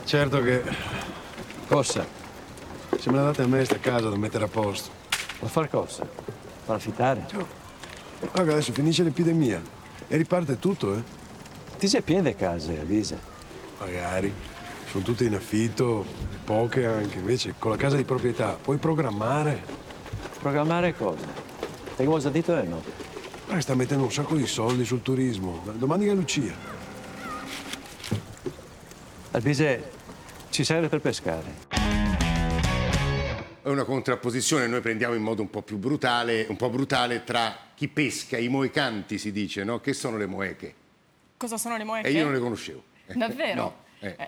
Certo che Cosa? se me la date a me sta casa da mettere a posto. Ma far cosa? Per affittare? Guarda, adesso finisce l'epidemia e riparte tutto, eh? Ti sei pieno di case, Elisa. Magari. Sono tutte in affitto, poche anche. Invece con la casa di proprietà puoi programmare. Programmare cosa? Te cosa ha detto no? Guarda, sta mettendo un sacco di soldi sul turismo. Domani a Lucia. Albise ci serve per pescare. È una contrapposizione, noi prendiamo in modo un po' brutale tra chi pesca, i moecanti si dice, no? Che sono le moeche? Cosa sono le moeche? E io non le conoscevo. Davvero? No.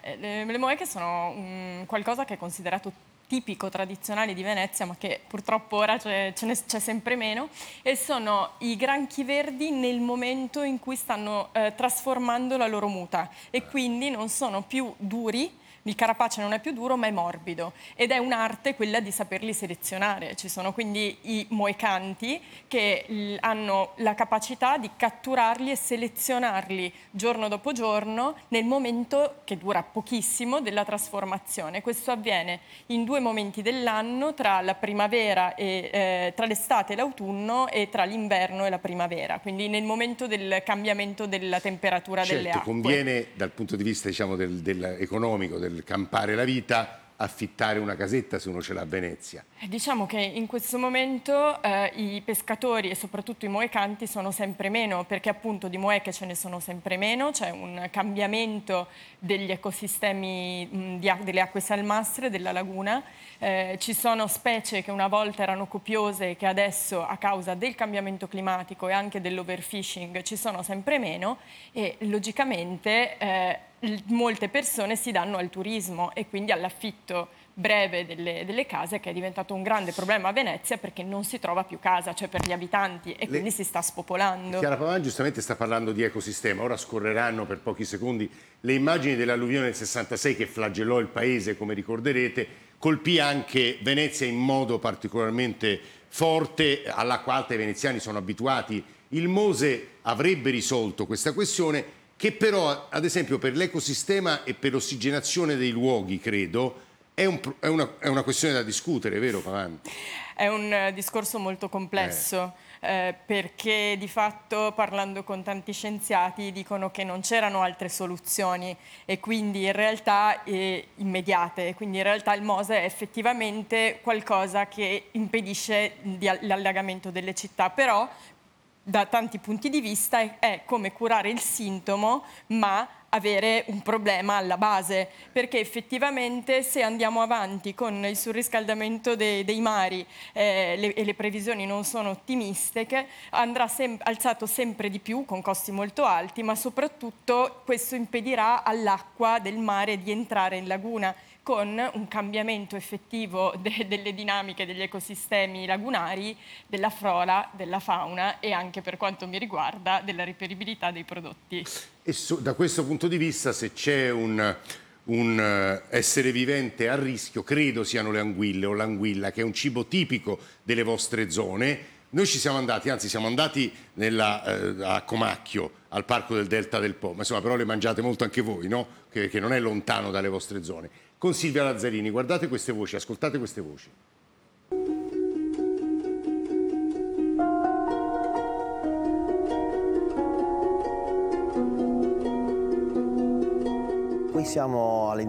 Le moeche sono qualcosa che è considerato tipico, tradizionale di Venezia, ma che purtroppo ora c'è sempre meno, e sono i granchi verdi nel momento in cui stanno trasformando la loro muta e quindi non sono più duri. Il carapace non è più duro ma è morbido ed è un'arte quella di saperli selezionare. Ci sono quindi i moecanti che hanno la capacità di catturarli e selezionarli giorno dopo giorno nel momento, che dura pochissimo, della trasformazione. Questo avviene in 2 momenti dell'anno, tra la primavera e tra l'estate e l'autunno e tra l'inverno e la primavera, quindi nel momento del cambiamento della temperatura delle acque. Conviene dal punto di vista, diciamo, dell'economico, del campare la vita, affittare una casetta se uno ce l'ha a Venezia. Diciamo che in questo momento i pescatori e soprattutto i moecanti sono sempre meno, perché appunto di moeche ce ne sono sempre meno, c'è un cambiamento degli ecosistemi delle acque salmastre della laguna, ci sono specie che una volta erano copiose e che adesso a causa del cambiamento climatico e anche dell'overfishing ci sono sempre meno e logicamente molte persone si danno al turismo e quindi all'affitto breve delle case, che è diventato un grande problema a Venezia perché non si trova più casa, cioè per gli abitanti, e quindi si sta spopolando. Chiara Pavan giustamente sta parlando di ecosistema, ora scorreranno per pochi secondi le immagini dell'alluvione del 66 che flagellò il paese, come ricorderete, colpì anche Venezia in modo particolarmente forte, all'acqua alta i veneziani sono abituati. Il Mose avrebbe risolto questa questione, che però, ad esempio, per l'ecosistema e per l'ossigenazione dei luoghi, credo, è una questione da discutere, vero Pavan? È un discorso molto complesso, perché di fatto, parlando con tanti scienziati, dicono che non c'erano altre soluzioni e quindi in realtà immediate, quindi in realtà il Mose è effettivamente qualcosa che impedisce l'allagamento delle città, però da tanti punti di vista è come curare il sintomo, ma avere un problema alla base, perché effettivamente se andiamo avanti con il surriscaldamento dei mari e le previsioni non sono ottimistiche, andrà alzato sempre di più con costi molto alti, ma soprattutto questo impedirà all'acqua del mare di entrare in laguna, con un cambiamento effettivo delle dinamiche degli ecosistemi lagunari, della flora, della fauna e anche, per quanto mi riguarda, della reperibilità dei prodotti. E da questo punto di vista, se c'è un essere vivente a rischio, credo siano le anguille o l'anguilla, che è un cibo tipico delle vostre zone. Noi ci siamo andati, anzi siamo andati a Comacchio, al parco del Delta del Po, ma insomma però le mangiate molto anche voi, no? Che non è lontano dalle vostre zone. Con Silvia Lazzarini, guardate queste voci, ascoltate queste voci. Qui siamo all'interno